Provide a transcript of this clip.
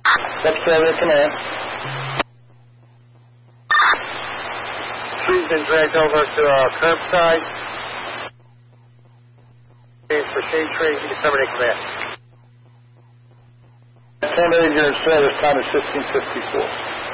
Secretary of Command. Tree's been dragged over to curbside. For shade tree, you can terminate command. Terminated your service, time is 15:54.